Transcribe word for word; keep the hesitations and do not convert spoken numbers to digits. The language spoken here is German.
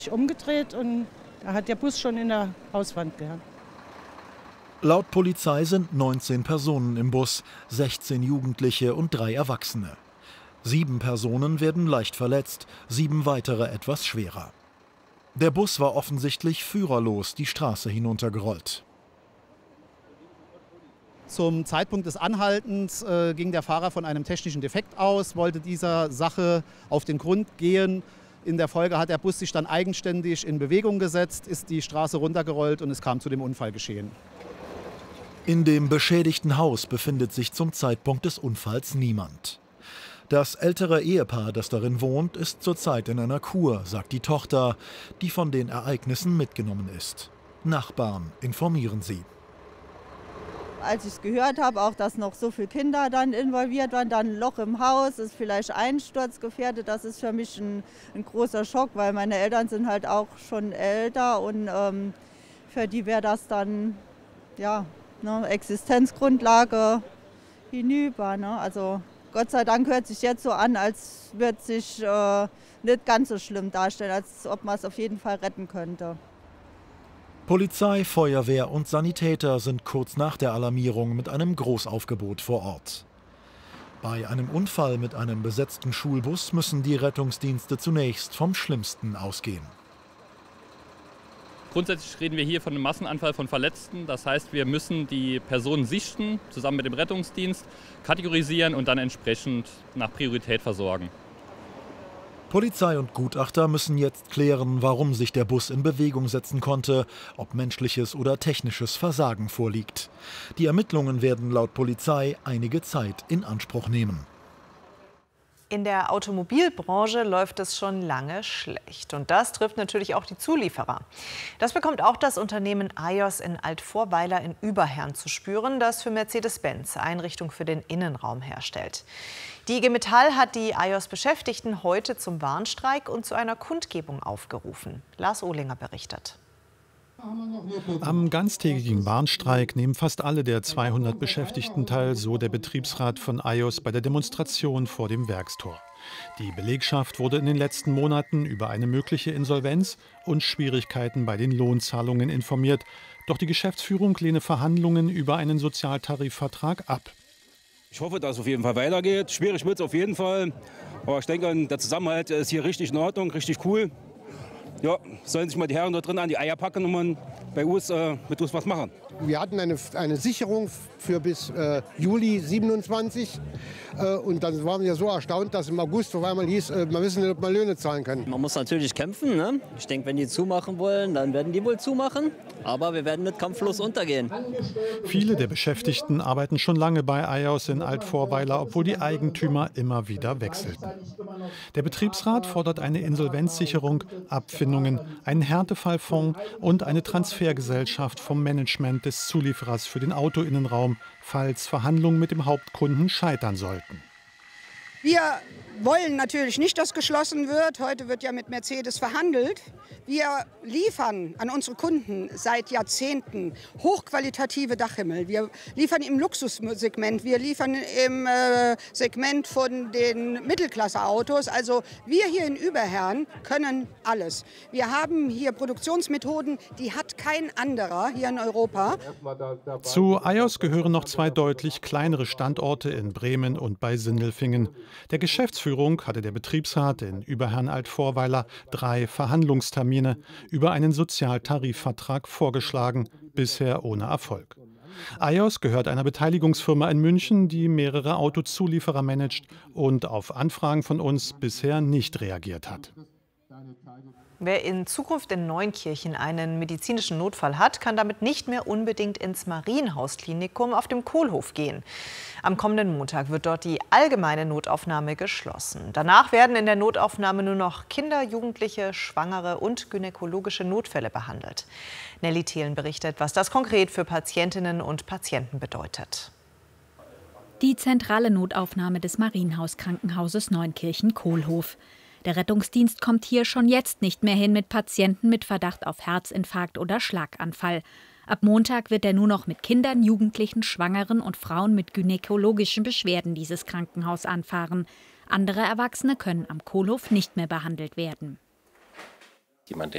Ich umgedreht und da hat der Bus schon in der Hauswand gehabt. Laut Polizei sind neunzehn Personen im Bus, sechzehn Jugendliche und drei Erwachsene. Sieben Personen werden leicht verletzt, sieben weitere etwas schwerer. Der Bus war offensichtlich führerlos die Straße hinuntergerollt. Zum Zeitpunkt des Anhaltens äh, ging der Fahrer von einem technischen Defekt aus, wollte dieser Sache auf den Grund gehen. In der Folge hat der Bus sich dann eigenständig in Bewegung gesetzt, ist die Straße runtergerollt und es kam zu dem Unfallgeschehen. In dem beschädigten Haus befindet sich zum Zeitpunkt des Unfalls niemand. Das ältere Ehepaar, das darin wohnt, ist zurzeit in einer Kur, sagt die Tochter, die von den Ereignissen mitgenommen ist. Nachbarn informieren sie. Als ich es gehört habe, auch dass noch so viele Kinder dann involviert waren, dann ein Loch im Haus, ist vielleicht einsturzgefährdet, das ist für mich ein, ein großer Schock, weil meine Eltern sind halt auch schon älter und ähm, für die wäre das dann ja, ne, Existenzgrundlage hinüber. Ne? Also Gott sei Dank hört sich jetzt so an, als würde sich äh, nicht ganz so schlimm darstellen, als ob man es auf jeden Fall retten könnte. Polizei, Feuerwehr und Sanitäter sind kurz nach der Alarmierung mit einem Großaufgebot vor Ort. Bei einem Unfall mit einem besetzten Schulbus müssen die Rettungsdienste zunächst vom Schlimmsten ausgehen. Grundsätzlich reden wir hier von einem Massenanfall von Verletzten. Das heißt, wir müssen die Personen sichten, zusammen mit dem Rettungsdienst, kategorisieren und dann entsprechend nach Priorität versorgen. Polizei und Gutachter müssen jetzt klären, warum sich der Bus in Bewegung setzen konnte, ob menschliches oder technisches Versagen vorliegt. Die Ermittlungen werden laut Polizei einige Zeit in Anspruch nehmen. In der Automobilbranche läuft es schon lange schlecht. Und das trifft natürlich auch die Zulieferer. Das bekommt auch das Unternehmen AIOS in Altvorweiler in Überherrn zu spüren, das für Mercedes-Benz Einrichtungen für den Innenraum herstellt. Die I G Metall hat die AIOS-Beschäftigten heute zum Warnstreik und zu einer Kundgebung aufgerufen. Lars Ohlinger berichtet. Am ganztägigen Warnstreik nehmen fast alle der zweihundert Beschäftigten teil, so der Betriebsrat von AIOS bei der Demonstration vor dem Werkstor. Die Belegschaft wurde in den letzten Monaten über eine mögliche Insolvenz und Schwierigkeiten bei den Lohnzahlungen informiert. Doch die Geschäftsführung lehne Verhandlungen über einen Sozialtarifvertrag ab. Ich hoffe, dass es auf jeden Fall weitergeht. Schwierig wird es auf jeden Fall. Aber ich denke, der Zusammenhalt ist hier richtig in Ordnung, richtig cool. Ja, sollen sich mal die Herren da drin an die Eier packen und man bei uns äh, mit uns was machen. Wir hatten eine, eine Sicherung für bis äh, Juli siebenundzwanzig. Äh, und dann waren wir so erstaunt, dass im August auf einmal hieß, äh, man wissen nicht, ob man Löhne zahlen kann. Man muss natürlich kämpfen. Ne? Ich denke, wenn die zumachen wollen, dann werden die wohl zumachen. Aber wir werden mit kampflos untergehen. Viele der Beschäftigten arbeiten schon lange bei AIOS in Altvorweiler, obwohl die Eigentümer immer wieder wechselten. Der Betriebsrat fordert eine Insolvenzsicherung, Abfindungen, einen Härtefallfonds und eine Transfergesellschaft vom Management des Zulieferers für den Autoinnenraum, falls Verhandlungen mit dem Hauptkunden scheitern sollten. Wir wollen natürlich nicht, dass geschlossen wird. Heute wird ja mit Mercedes verhandelt. Wir liefern an unsere Kunden seit Jahrzehnten hochqualitative Dachhimmel. Wir liefern im Luxussegment, wir liefern im äh, Segment von den Mittelklasse-Autos. Also wir hier in Überherrn können alles. Wir haben hier Produktionsmethoden, die hat kein anderer hier in Europa. Zu AIOS gehören noch zwei deutlich kleinere Standorte in Bremen und bei Sindelfingen. Der Geschäftsführung hatte der Betriebsrat in Überherrn-Altvorweiler drei Verhandlungstermine über einen Sozialtarifvertrag vorgeschlagen, bisher ohne Erfolg. AIOS gehört einer Beteiligungsfirma in München, die mehrere Autozulieferer managt und auf Anfragen von uns bisher nicht reagiert hat. Wer in Zukunft in Neunkirchen einen medizinischen Notfall hat, kann damit nicht mehr unbedingt ins Marienhaus-Klinikum auf dem Kohlhof gehen. Am kommenden Montag wird dort die allgemeine Notaufnahme geschlossen. Danach werden in der Notaufnahme nur noch Kinder, Jugendliche, Schwangere und gynäkologische Notfälle behandelt. Nelly Thelen berichtet, was das konkret für Patientinnen und Patienten bedeutet. Die zentrale Notaufnahme des Marienhaus-Krankenhauses Neunkirchen-Kohlhof. Der Rettungsdienst kommt hier schon jetzt nicht mehr hin mit Patienten mit Verdacht auf Herzinfarkt oder Schlaganfall. Ab Montag wird er nur noch mit Kindern, Jugendlichen, Schwangeren und Frauen mit gynäkologischen Beschwerden dieses Krankenhaus anfahren. Andere Erwachsene können am Kohlhof nicht mehr behandelt werden. Jemand, der